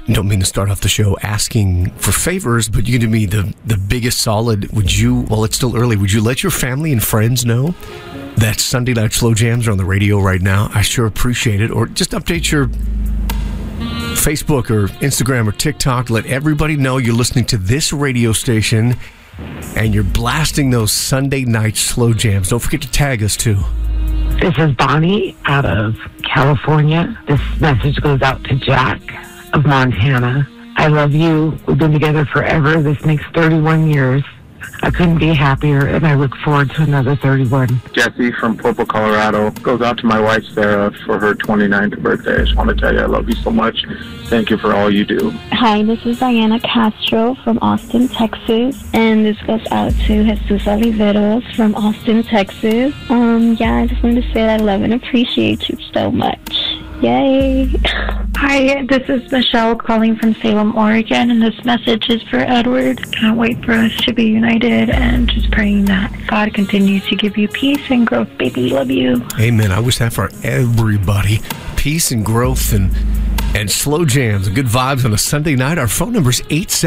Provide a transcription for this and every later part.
don't mean to start off the show asking for favors, but you can do me the biggest solid. Would you, while it's still early, would you let your family and friends know that Sunday Night Slow Jams are on the radio right now? I sure appreciate it. Or just update your Facebook or Instagram or TikTok. Let everybody know you're listening to this radio station and you're blasting those Sunday Night Slow Jams. Don't forget to tag us, too. This is Bonnie out of California. This message goes out to Jack of Montana. I love you. We've been together forever. This makes 31 years. I couldn't be happier, and I look forward to another 31. Jesse from Pueblo, Colorado. Goes out to my wife, Sarah, for her 29th birthday. I just want to tell you I love you so much. Thank you for all you do. Hi, this is Diana Castro from Austin, Texas. And this goes out to Jesus Oliveros from Austin, Texas. I just wanted to say that I love and appreciate you so much. Yay. Hi, this is Michelle calling from Salem, Oregon, and this message is for Edward. Can't wait for us to be united and just praying that God continues to give you peace and growth, baby. Love you. Amen. I wish that for everybody. Peace and growth and slow jams and good vibes on a Sunday night. Our phone number is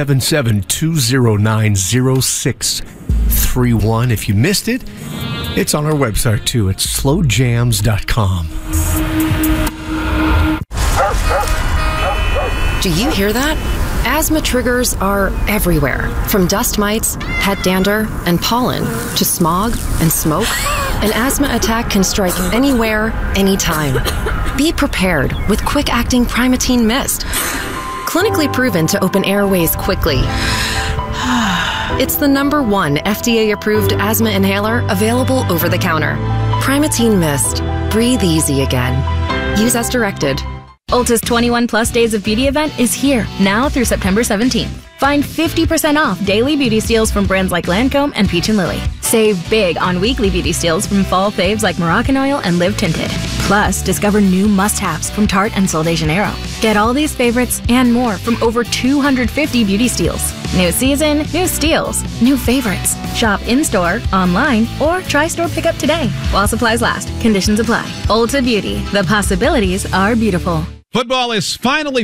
877-209-0631. If you missed it, it's on our website too. It's slowjams.com. Do you hear that? Asthma triggers are everywhere, from dust mites, head dander, and pollen, to smog and smoke. An asthma attack can strike anywhere, anytime. Be prepared with quick-acting Primatene Mist. Clinically proven to open airways quickly. It's the #1 FDA-approved asthma inhaler available over the counter. Primatene Mist. Breathe easy again. Use as directed. Ulta's 21 Plus Days of Beauty event is here, now through September 17th. Find 50% off daily beauty steals from brands like Lancome and Peach & Lily. Save big on weekly beauty steals from fall faves like Moroccan Oil and Live Tinted. Plus, discover new must-haves from Tarte and Sol de Janeiro. Get all these favorites and more from over 250 beauty steals. New season, new steals, new favorites. Shop in-store, online, or try store pickup today while supplies last. Conditions apply. Ulta Beauty. The possibilities are beautiful. Football is finally